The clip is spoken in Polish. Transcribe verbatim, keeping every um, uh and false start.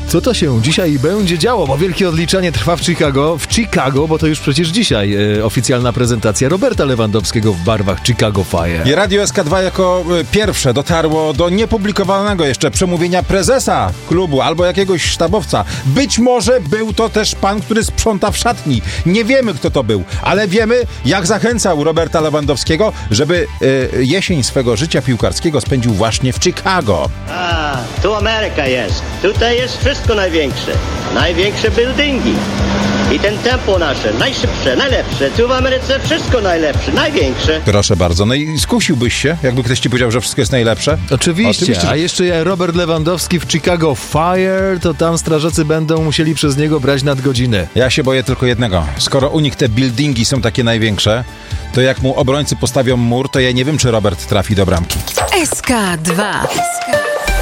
Co to się dzisiaj będzie działo? Bo wielkie odliczanie trwa w Chicago, w Chicago, bo to już przecież dzisiaj e, oficjalna prezentacja Roberta Lewandowskiego w barwach Chicago Fire. I Radio S K dwa jako pierwsze dotarło do niepublikowanego jeszcze przemówienia prezesa klubu albo jakiegoś sztabowca. Być może był to też pan, który sprząta w szatni. Nie wiemy, kto to był, ale wiemy, jak zachęcał Roberta Lewandowskiego, żeby e, jesień swego życia piłkarskiego spędził właśnie w Chicago. A, tu Ameryka jest. Tutaj jest wszystko największe. Największe buildingi. I ten tempo nasze, najszybsze, najlepsze. Tu w Ameryce wszystko najlepsze, największe. Proszę bardzo. No i skusiłbyś się, jakby ktoś ci powiedział, że wszystko jest najlepsze? Oczywiście, Oczywiście że... a jeszcze Robert Lewandowski w Chicago Fire, to tam strażacy będą musieli przez niego brać nadgodziny. Ja się boję tylko jednego. Skoro u nich te buildingi są takie największe, to jak mu obrońcy postawią mur, to ja nie wiem, czy Robert trafi do bramki. S K dwa.